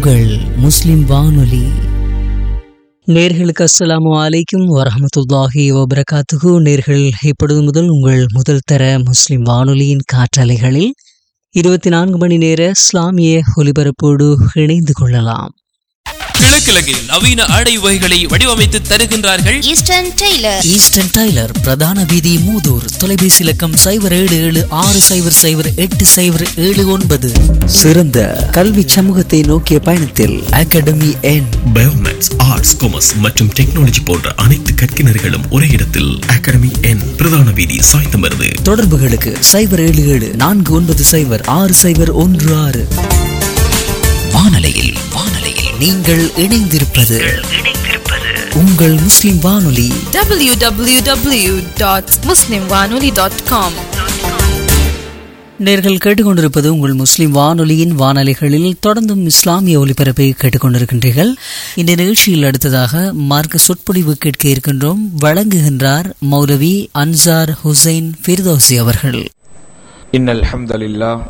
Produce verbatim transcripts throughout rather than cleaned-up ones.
உங்கள் முஸ்லிம் வானொலி. நேர்களுக்கு அஸ்ஸலாமு அலைக்கும் வரஹ்மத்துல்லாஹி வபரகாத்துஹு. நேர்கள் இப்பொழுது முதல் உங்கள் முதல் தர முஸ்லிம் வானொலியின் காற்றலைகளில் இருபத்தி நான்கு மணி நேர இஸ்லாமிய ஒலிபரப்போடு இணைந்து கொள்ளலாம். கிழக்கிழக்கில் நவீன ஆடை வகைகளை வடிவமைத்து தருகின்றார்கள் ஈஸ்டர்ன் டெய்லர். ஈஸ்டர்ன் டெய்லர், பிரதான வீதி, மூதூர். தொலைபேசி இலக்கம் சைபர் ஏழு ஏழு ஆறு சைபர் சைபர் எட்டு சைபர் ஏழு ஒன்பது. சிறந்த கல்வி சமூகத்தை நோக்கிய பயணத்தில் அகாடமி என் பயோமேக்ஸ், ஆர்ட்ஸ், காமர்ஸ் மற்றும் டெக்னாலஜி போன்ற அனைத்து கற்கினர்களும் ஒரே இடத்தில் அகாடமி என், பிரதான வீதி, சாய்ந்தமருது. தொடர்புகளுக்கு சைபர் ஏழு ஏழு நான்கு ஒன்பது சைபர் ஆறு சைபர் ஒன்று ஆறு. வானலையில் வானலையில் நீங்கள் இணைந்திருப்பது உங்கள் முஸ்லிம் வானொலி. டபிள்யூ டபிள்யூ டபிள்யூ டாட் முஸ்லிம் வானொலி டாட் காம். நேர்கள் கேட்டுக்கொண்டிருப்பது உங்கள் முஸ்லிம் வானொலியின் வானொலிகளில் தொடர்ந்தும் இஸ்லாமிய ஒலிபரப்பை கேட்டுக்கொண்டிருக்கின்றீர்கள். இந்த நிகழ்ச்சியில் அடுத்ததாக மார்க்க சொற்பொழிவு கேட்க இருக்கின்றோம். வழங்குகின்றார் மௌலவி அன்சார் ஹுசைன் ஃபிர்தௌசி அவர்கள். இன்னல் ஹம்தலில்லாஹ்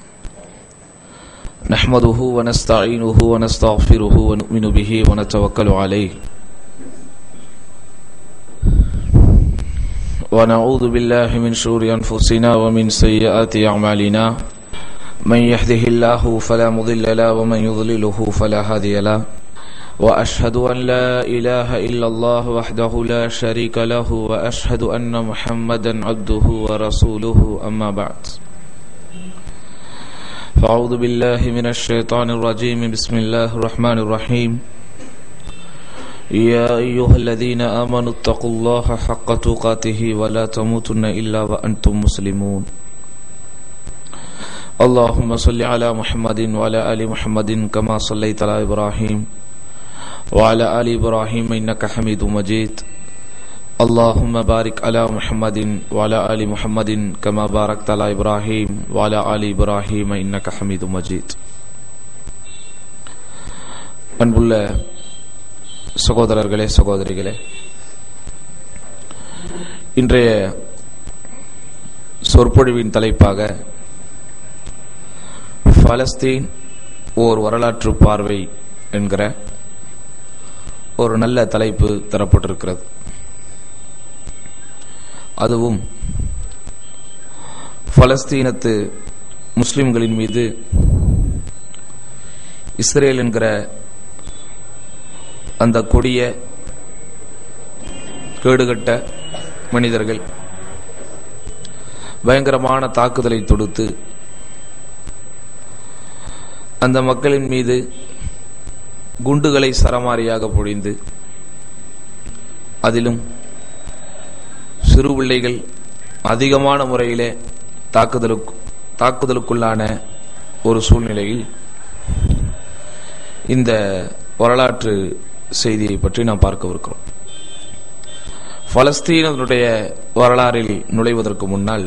நஹ்மதுஹு வ நஸ்தஈனுஹு வ நஸ்தக்ஃபிருஹு வ நு'மினு பிஹி வ நதவக்கலு அலைஹி வ நஊது பில்லாஹி மின் ஷுரூரி அன்ஃபுஸினா வ மின் ஸய்யிஆத்தி அஅமாலினா மன் யஹ்திஹில்லாஹு ஃபலா முضில்ல லஹு வ மன் யுضللஹு ஃபலா ஹாதிய லஹு வ அஷ்ஹது அன் லா இலாஹா இல்லல்லாஹ் வஹ்தஹு லா ஷரீக லஹு வ அஷ்ஹது அன்ன முஹம்மதன் அப்துஹு வ ரசூலுஹு அம்மா பஅத். أعوذ بالله من الشيطان الرجيم. بسم الله الرحمن الرحيم. يا أيها الذين آمنوا اتقوا الله حق تقاته ولا تموتن إلا وأنتم مسلمون. اللهم صل على محمد وعلى آل محمد كما صليت على إبراهيم وعلى آل إبراهيم إنك حميد مجيد. اللهم بارك على محمد وعلى آل محمد كما باركت على إبراهيم وعلى آل إبراهيم إنك حميد مجيد. அன்புள்ள சகோதரர்களே, சகோதரிகளே, இன்றைய சொற்பொழிவின் தலைப்பாக பலஸ்தீன் ஓர் வரலாற்று பார்வை என்கிற ஒரு நல்ல தலைப்பு தரப்பட்டிருக்கிறது. அதுவும் பலஸ்தீனத்து முஸ்லிம்களின் மீது இஸ்ரேல் என்கிற அந்த கொடிய கேடுகட்ட மனிதர்கள் பயங்கரமான தாக்குதலை தொடுத்து அந்த மக்களின் மீது குண்டுகளை சரமாரியாக பொழிந்து அதிலும் சிறு பிள்ளைகள் அதிகமான முறையிலே தாக்குதலுக்கு தாக்குதலுக்குள்ளான ஒரு சூழ்நிலையில் இந்த வரலாற்று செய்தியை பற்றி நாம் பார்க்கவிருக்கிறோம். பலஸ்தீனத்தினுடைய வரலாறில் நுழைவதற்கு முன்னால்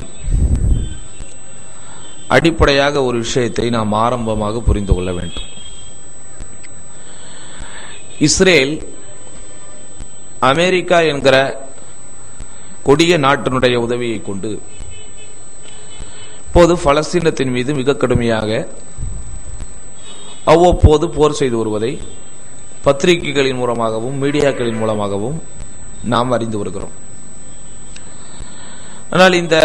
அடிப்படையாக ஒரு விஷயத்தை நாம் ஆரம்பமாக புரிந்து கொள்ள வேண்டும். இஸ்ரேல் அமெரிக்கா என்கிற கொடிய நாட்டினுடைய உதவியை கொண்டு இப்போது பலஸ்தீனத்தின் மீது மிக கடுமையாக அவ்வப்போது போர் செய்து வருவதை பத்திரிகைகளின் மூலமாகவும் மீடியாக்களின் மூலமாகவும் நாம் அறிந்து வருகிறோம். ஆனால் இந்த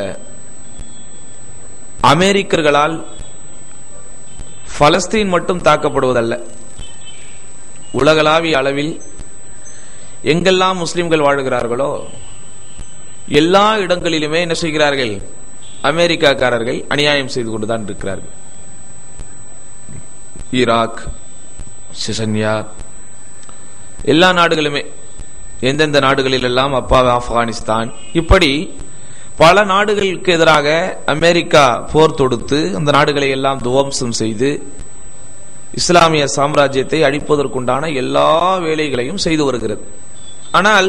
அமெரிக்கர்களால் பலஸ்தீன் மட்டும் தாக்கப்படுவதல்ல, உலகளாவிய அளவில் எங்கெல்லாம் முஸ்லிம்கள் வாழ்கிறார்களோ எல்லா இடங்களிலுமே என்ன செய்கிறார்கள்? அமெரிக்காக்காரர்கள் அநியாயம் செய்து கொண்டுதான் இருக்கிறார்கள். ஈராக், சிசன்யா, எல்லா நாடுகளுமே, எந்தெந்த நாடுகளில் எல்லாம் அப்பா ஆப்கானிஸ்தான், இப்படி பல நாடுகளுக்கு எதிராக அமெரிக்கா போர் தொடுத்து அந்த நாடுகளை எல்லாம் துவம்சம் செய்து இஸ்லாமிய சாம்ராஜ்யத்தை அழிப்பதற்குண்டான எல்லா வேலைகளையும் செய்து வருகிறது. ஆனால்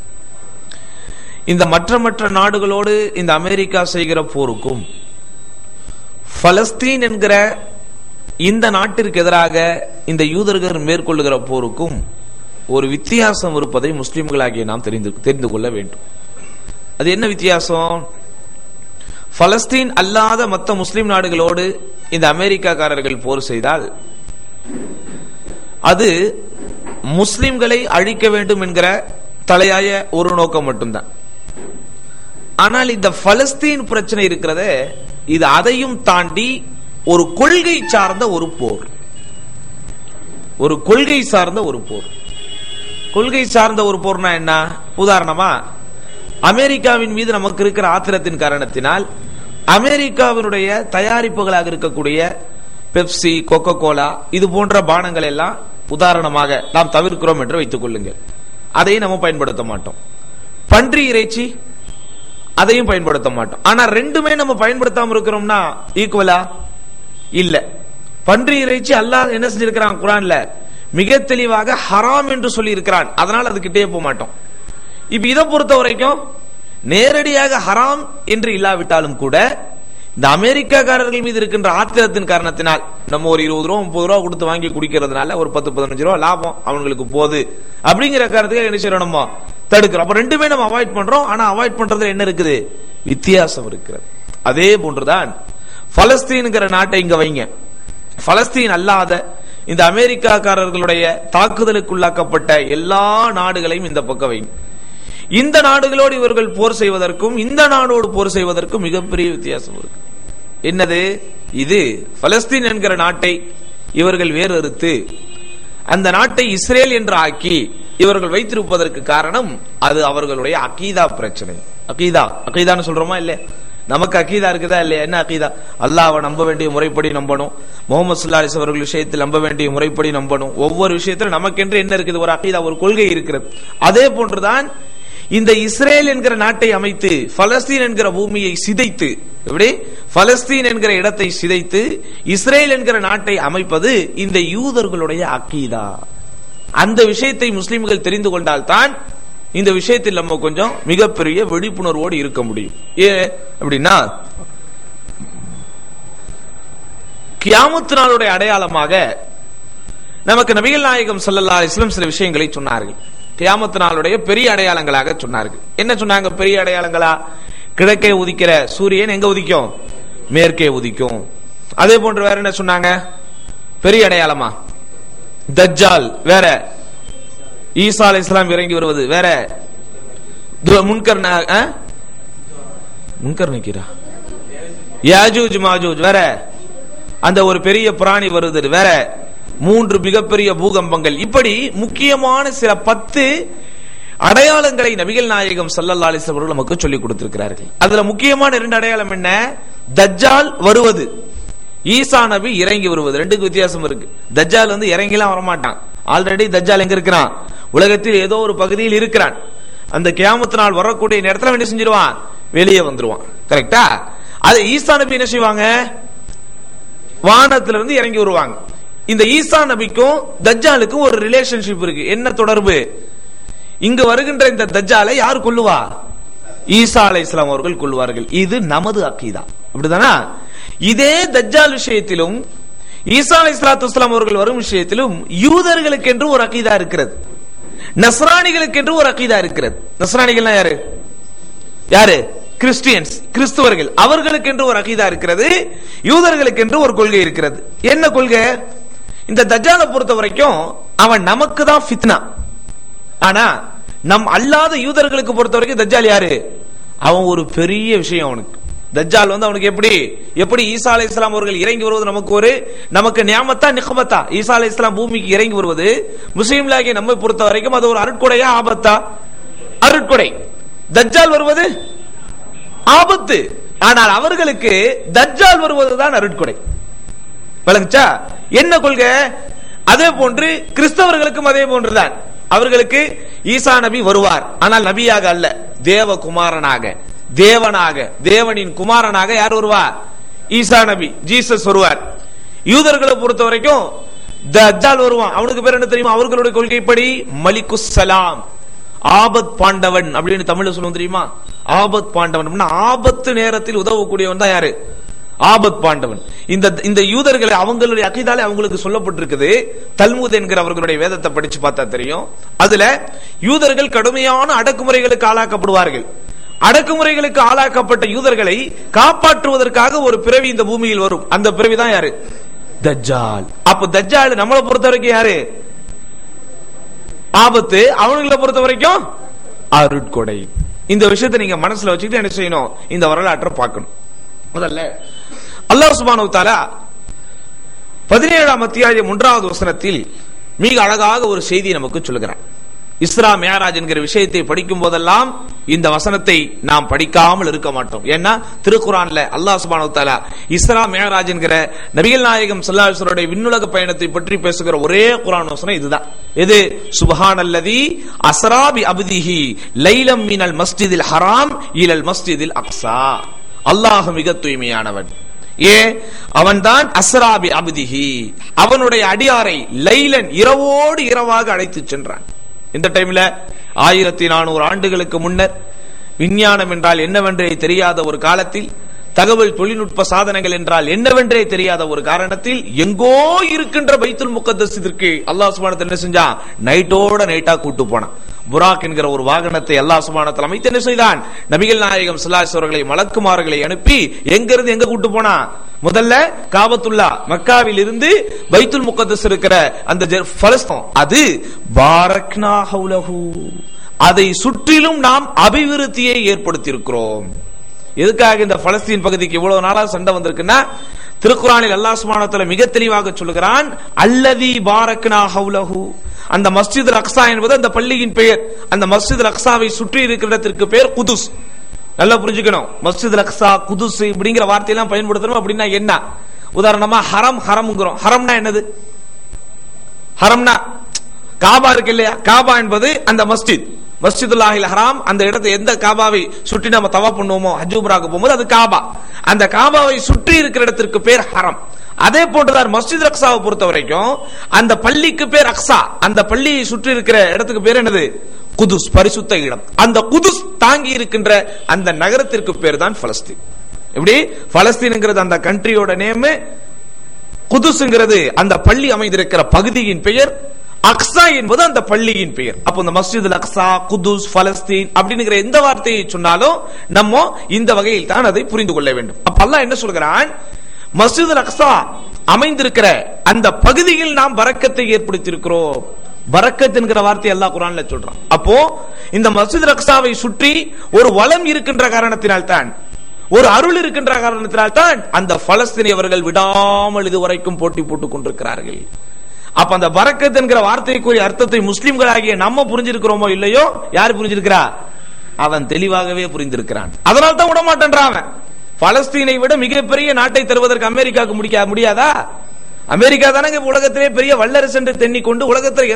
இந்த மற்ற மற்ற நாடுகளோடு இந்த அமெரிக்கா செய்கிற போருக்கும் பலஸ்தீன் என்கிற இந்த நாட்டிற்கு எதிராக இந்த யூதர்கள் மேற்கொள்ளுகிற போருக்கும் ஒரு வித்தியாசம் இருப்பதை முஸ்லிம்களாகிய நாம் தெரிந்து தெரிந்து கொள்ள வேண்டும். அது என்ன வித்தியாசம்? பலஸ்தீன் அல்லாத மற்ற முஸ்லிம் நாடுகளோடு இந்த அமெரிக்காக்காரர்கள் போர் செய்தால் அது முஸ்லிம்களை அழிக்க வேண்டும் என்கிற தலையாய ஒரு நோக்கம் மட்டும்தான். ஆனால் இந்த பலஸ்தீன் பிரச்சனை இருக்கிறத, இது அதையும் தாண்டி ஒரு கொள்கை சார்ந்த ஒரு போர், ஒரு கொள்கை சார்ந்த ஒரு போர். கொள்கை சார்ந்த ஒரு போர்னா என்ன? உதாரணமா, அமெரிக்காவின் மீது நமக்கு இருக்கிற ஆத்திரத்தின் காரணத்தினால் அமெரிக்காவினுடைய தயாரிப்புகளாக இருக்கக்கூடிய பெப்சி, கோகோ கோலா இது போன்ற பானங்கள் எல்லாம் உதாரணமாக நாம் தவிர்க்கிறோம் என்று வைத்துக் கொள்ளுங்கள். அதையும் நம்ம பயன்படுத்த மாட்டோம். பன்றி இறைச்சி அதையும் பயன்படுத்த மாட்டோம். ஆனா ரெண்டுமே நம்ம பயன்படுத்தாம இருக்கிறோம்னா ஈக்குவலா இல்ல. பன்றி இறைச்சி அல்லாஹ் என்ன செஞ்சிருக்கிறான்? குர்ஆன்ல மிக தெளிவாக ஹராம் என்று சொல்லி இருக்கிறான். அதனால் அதுக்கிட்டே போக மாட்டோம். இப்ப இதை பொறுத்த வரைக்கும் நேரடியாக ஹராம் என்று இல்லாவிட்டாலும் கூட இந்த அமெரிக்காக்காரர்கள் மீது இருக்கின்ற ஆத்திரத்தின் காரணத்தினால் நம்ம ஒரு இருபது ரூபா முப்பது ரூபா கொடுத்து வாங்கி குடிக்கிறதுனால ஒரு பத்து பதினஞ்சு ரூபா லாபம் அவங்களுக்கு போகுது அப்படிங்கிற காரணத்துக்கு என்ன செய்யறோம்? நம்ம தடுக்கிறோம். அப்ப ரெண்டுமே நம்ம அவாய்ட் பண்றோம். ஆனா அவாய்ட் பண்றதுல என்ன இருக்குது? வித்தியாசம் இருக்கிறது. அதே போன்றுதான் பலஸ்தீன்ங்கிற நாட்டை இங்க வைங்க. பலஸ்தீன் அல்லாத இந்த அமெரிக்காக்காரர்களுடைய தாக்குதலுக்குள்ளாக்கப்பட்ட எல்லா நாடுகளையும் இந்த பக்கம் வைங்க. இந்த நாடுகளோடு இவர்கள் போர் செய்வதற்கும் இந்த நாடோடு போர் செய்வதற்கும் மிகப்பெரிய வித்தியாசம் இருக்கு. என்னது? இது பலஸ்தீன் என்கிற நாட்டை இவர்கள் வேறறுத்து அந்த நாட்டை இஸ்ரேல் என்று ஆக்கி இவர்கள் வைத்திருப்பதற்கு காரணம் அது அவர்களுடைய அகீதா பிரச்சனை. அகீதா அகீதான்னு சொல்றோமா இல்ல? நமக்கு அகீதா இருக்குதா இல்லையா? என்ன அகீதா? அல்லாஹ்வை நம்ப வேண்டிய முறைப்படி நம்பணும். முஹம்மது ஸல்லல்லாஹு அலைஹி வஸல்லம் அவர்கள் விஷயத்தில் நம்ப வேண்டிய முறைப்படி நம்பணும். ஒவ்வொரு விஷயத்திலும் நமக்கென்று என்ன இருக்குது? ஒரு அகீதா, ஒரு கொள்கை இருக்கிறது. அதே போன்றுதான் இந்த இஸ்ரேல் என்கிற நாட்டை அமைத்து பலஸ்தீன் என்கிற பூமியை சிதைத்து, எப்படி பலஸ்தீன் என்கிற இடத்தை சிதைத்து இஸ்ரேல் என்கிற நாட்டை அமைப்பது இந்த யூதர்களுடைய அகீதா. அந்த விஷயத்தை முஸ்லிம்கள் தெரிந்து கொண்டால் தான் இந்த விஷயத்தில் நம்ம கொஞ்சம் மிகப்பெரிய விழிப்புணர்வோடு இருக்க முடியும். ஏன் அப்படின்னா, கியாமத் நாளுடைய அடையாளமாக நமக்கு நபிகள் நாயகம் ஸல்லல்லாஹு அலைஹி வஸல்லம் சில விஷயங்களை சொன்னார்கள். கியாமத் நாளுடைய பெரிய அடையாளங்களாக சொன்னார்கள். என்ன சொன்னாங்க? பெரிய அடையாளங்களா? கிழக்கே உதிக்கிற சூரியன் எங்க உதிக்கும்? மேற்கே உதிக்கும். அதே போன்று வேற என்ன சொன்னாங்க? பெரிய அடையாளமா? தஜ்ஜால் வேற, ஈசா அலைஹிஸ்ஸலாம் இறங்கி வருவது வேற, முன்கர் முன்கர் நிக்கிறா யாஜூஜ் மாஜூஜ் வேற, அந்த ஒரு பெரிய பிராணி வருது வேற, மூன்று மிகப்பெரிய பூகம்பங்கள், இப்படி முக்கியமான சில பத்து அடையாளங்களை நபிகள் நாயகம் ஸல்லல்லாஹு அலைஹி வஸல்லம் அவர்கள் நமக்கு சொல்லிக் கொடுத்திருக்கிறார்கள். அதுல முக்கியமான இரண்டு அடையாளம் என்ன? தஜ்ஜால் வருவது, ஈசா நபி இறங்கி வருவது. ரெண்டுக்கு வித்தியாசம் இருக்கு. தஜ்ஜால் வந்து இறங்கிலாம் வரமாட்டான். ஆல்ரெடி தஜ்ஜால் எங்க இருக்கிறான்? உலகத்தில் ஏதோ ஒரு பகுதியில் இருக்கிறான். அந்த கியாமத் நாள் வரக்கூடிய நேரத்தில் என்ன செஞ்சிருவான்? வெளியே வந்துருவான். கரெக்டா? அது ஈசா நபி என்ன செய்வாங்க? வானத்திலிருந்து இறங்கி வருவாங்க. இந்த ஈசா நபிக்கும் தஜ்ஜாலுக்கும் ஒரு ரிலேஷன்ஷிப் இருக்கு. என்ன தொடர்பு? இங்கு வருகின்ற இந்த தஜ்ஜாலை யார் கொல்லுவா? ஈசா அலைஹிஸ்ஸலாம் அவர்கள் கொல்வார்கள். இது நமது அகீதா. அப்படிதானா? இதே தஜ்ஜால் விஷயத்திலும் ஈசா அலைஹிஸ்ஸலாத்து வஸ்ஸலாம் அவர்கள் வரும் விஷயத்திலும் யூதர்களுக்கு என்று ஒரு அகீதா இருக்கிறது, நஸ்ரானிகளுக்கு என்று ஒரு அகீதா இருக்கிறது. நஸ்ரானிகள்னா யாரு? யாரு? கிறிஸ்டியன்ஸ், கிறிஸ்துவர்கள். அவர்களுக்கு என்று ஒரு அகீதா இருக்கிறது, யூதர்களுக்கு என்று ஒரு கொள்கை இருக்கிறது. என்ன கொள்கை? இந்த தஜ்ஜாலை பொறுத்த வரைக்கும் அவன் நமக்கு தான் ஃபித்னா. ஆனா நம் அல்லாத யூதர்களுக்கு பொறுத்த வரைக்கும் தஜ்ஜால் யாரு? அவன் ஒரு பெரிய விஷயம். அவனுக்கு தஜ்ஜால் வந்து அவனுக்கு எப்படி எப்படி ஈசா அலைஹிஸ்ஸலாம் அவர்கள் இறங்கி வருவது நமக்கு ஒரு நமக்கு நியாமத்தா நிக்மத்தா? ஈசா அலைஹிஸ்ஸலாம் பூமிக்கு இறங்கி வருவது முஸ்லிம்களாகிய நம்மை பொறுத்த வரைக்கும் அது ஒரு அருட்கொடையா ஆபத்தா? அருட்கொடை. தஜ்ஜால் வருவது ஆபத்து. ஆனால் அவர்களுக்கு தஜ்ஜால் வருவதுதான் அருட்கொடை. விளங்குச்சா? என்ன கொள்கை? அதே போன்று கிறிஸ்தவர்களுக்கும் அதே போன்றுதான். அவர்களுக்கு ஈசா நபி வருவார், ஆனால் நபியாக அல்ல, தேவகுமாரனாக, தேவனாக, தேவனின் குமாரனாக யார் வருவார்? ஈசா நபி, ஜீசஸ் வருவார். யூதர்களை பொறுத்த வரைக்கும் தஜ்ஜால் வருவான். அவனுக்கு பேர் என்ன தெரியுமா? அவர்களுடைய கொள்கைப்படி மலிகுஸ் சலாம், ஆபத் பாண்டவன் அப்படின்னு தமிழ்ல சொல்லுவோம் தெரியுமா? ஆபத் பாண்டவன், ஆபத்து நேரத்தில் உதவக்கூடியவன் தான் யாரு? ஆபத் பாண்டவன். இந்த இந்த யூதர்களை அவங்களுடைய அகீதாலே அவங்களுக்கு சொல்லப்பட்டிருக்குது. தல்மூத் என்கிற அவர்களுடைய வேதத்தை படிச்சு பார்த்தா தெரியும். அதுல யூதர்கள் கடுமையான அடக்குமுறைகளுக்கு ஆளாக்கப்படுவார்கள். அடக்குமுறைகளுக்கு ஆளாக்கப்பட்ட யூதர்களை காப்பாற்றுவதற்காக ஒரு பிறவி இந்த பூமியில் வரும். அந்த பிறவி தான் யாரு? தஜ்ஜால். அப்ப தஜ்ஜால் நம்மளை பொறுத்த வரைக்கும் யாரு ஆபத்து, அவனுங்களை பொறுத்த வரைக்கும் அருட்கொடை. இந்த விஷயத்தை நீங்க மனசுல வச்சுக்கிட்டு என்ன செய்யணும், இந்த வரலாற்றை பார்க்கணும். முதல்ல அல்லாஹ் சுப்ஹானஹு வ தஆலா பதினேழாம் அத்தியாயம் மூன்றாவது வசனத்தில் மிக அழகாக ஒரு செய்தி நமக்கு சொல்லுகிறான். இஸ்ரா மிஅராஜ் என்கிற விஷயத்தை படிக்கும் போதெல்லாம் இந்த வசனத்தை நாம் படிக்காமல் இருக்க மாட்டோம். ஏன்னா திருக்குர்ஆன்ல அல்லாஹ் சுப்ஹானஹு வ தஆலா இஸ்ரா மிஅராஜ் என்கிற நபிகள் நாயகம் ஸல்லல்லாஹு அலைஹி வஸல்லம் விண்ணுலக பயணத்தை பற்றி பேசுகிற ஒரே குர்ஆன் வசனம் இதுதான். இது சுப்ஹானல்லதி அஸ்ரா பி அப்திஹி லைலம் மினல் மஸ்ஜிதில் ஹராம் இலல் மஸ்ஜிதில் அக்ஸா. அல்லாஹ் மிக தூய்மையானவன். ஏ அவன்தான் அஸ்ரா பி அப்திஹி, அவனுடைய அடியாரை லைலன் இரவோடு இரவாக அழைத்து சென்றான். இந்த டைம்ல ஆயிரத்தி நானூறு ஆண்டுகளுக்கு முன்னர் விஞ்ஞானம் என்றால் என்னவென்றே தெரியாத ஒரு காலத்தில், தகவல் தொழில்நுட்ப சாதனங்கள் என்றால் என்னவென்றே தெரியாத ஒரு காரணத்தில் எங்கோ இருக்கின்ற பைத்துல் முகத்தஸிற்கு அல்லாஹ் சுப்ஹானஹு வ தஆலா என்ன செஞ்சான், நைட்டோட நைட்டா கூட்டு போனான். புராக் என்கிற ஒரு வாகனத்தை அல்லாஹ் சுப்ஹானஹு வ தஆலா அமைத்து என்ன செய்தான், நபிகள் நாயகம் ஸல்லல்லாஹு அலைஹி வஸல்லம் மலக்குமார்களை அனுப்பி எங்கிருந்து எங்க கூட்டு போனா, முதல்ல காபத்துல்லா மக்காவில் இருந்து பைத்துல் முகத்தஸ் இருக்கிற அந்த பலஸ்தீன், அது பாரக்னா ஹவுலஹு, அதை சுற்றிலும் நாம் அபிவிருத்தியை ஏற்படுத்தி இருக்கிறோம். எதுக்காக இந்த பலஸ்தீன் பகுதிக்கு இவ்வளவு நாளா சண்டை வந்திருக்குன்னா, திருக்குர்ஆனில் அல்லாஹ் சுப்ஹானஹு வ தஆலா மிக தெளிவாக சொல்லுகிறான், அல்லதி பாரக்னா ஹவுலஹு, அந்த மஸ்ஜித் அக்ஸா என்பது அந்த பள்ளியின் பெயர். அந்த மஸ்ஜித் அக்ஸாவை சுற்றி இருக்கிற இடத்திற்கு பெயர் குதுஸ். நல்லா புரிஞ்சுக்கணும், மஸ்ஜித் அக்ஸா குதுஸ் இப்படிங்கிற வார்த்தையெல்லாம் பயன்படுத்தணும். அப்படின்னா என்ன, உதாரணமா ஹரம் ஹரம்ங்கிறோம். ஹரம்னா என்னது, ஹரம்னா காபா இருக்கு இல்லையா, காபா என்பது அந்த மஸ்ஜித், மஸ்ஜிதுல்லாஹில் ஹராம். அந்த இடத்தை எந்த காபாவை சுற்றி நம்ம தவாப் பண்ணுவோமோ ஹஜ் உம்ராக்கு போகும்போது அது காபா. அந்த காபாவை சுற்றி இருக்கிற இடத்திற்கு பேர் ஹரம். அதே போன்றுதான் மஸ்ஜித் அக்ஸாவை பொறுத்த வரைக்கும் அந்த பள்ளிக்கு பேர் அக்ஸா, அந்த பள்ளியை சுற்றி இருக்கிற இடத்துக்கு பேர் என்னது, குதுஸ், பரிசுத்த இடம். அந்த குதுஸ் தாங்கி இருக்கின்ற அந்த நகரத்திற்கு பேர் தான் பலஸ்தீன். எப்படி பலஸ்தீன்ங்கிறது அந்த கண்ட்ரியோட நேம், குதுஸ்ங்கிறது அந்த பள்ளி அமைந்திருக்கிற பகுதியின் பெயர், அக்ஸா என்பது அந்த பள்ளியின் பெயர். அப்போ இந்த மஸ்ஜித் அக்ஸா, குதுஸ், பலஸ்தீன் அப்படிங்கிற எந்த வார்த்தையை சொன்னாலும் நம்ம இந்த வகையில் தான் அதை புரிந்து கொள்ள வேண்டும். அப்ப அல்லாஹ் என்ன சொல்கிறான், மஸ்ஜித் அக்ஸா அமைந்திருக்கிற அந்த பகுதியில் நாம் பரக்கத்தை ஏற்படுத்தி இருக்கிறோம். பரக்கத் என்கிற வார்த்தை அல்லாஹ் குர்ஆன்ல சொல்றான். அப்போ இந்த மஸ்ஜித் அக்ஸாவை சுற்றி ஒரு வளம் இருக்கின்ற காரணத்தினால் தான், ஒரு அருள் இருக்கின்ற காரணத்தினால் தான் அந்த பலஸ்தீனியவர்கள் விடாமல் இதுவரைக்கும் போட்டி போட்டுக் கொண்டிருக்கிறார்கள். அப்ப அந்த பரக்கத் என்கிற வார்த்தைக்குரிய அர்த்தத்தை முஸ்லிம்களாகிய நம்ம புரிஞ்சிருக்கிறோமோ இல்லையோ, யார் புரிஞ்சிருக்கிறா, அவன் தெளிவாகவே புரிந்திருக்கிறான். அதனால தான் விட மாட்டேன்றான். பலஸ்தீனை விட மிகப்பெரிய நாட்டை தருவதற்கு அமெரிக்காவுக்கு முடியாதா? அமெரிக்கா தானே உலகத்திலே பெரிய வல்லரசு என்று தென்னிக்கொண்டு உலகத்தில்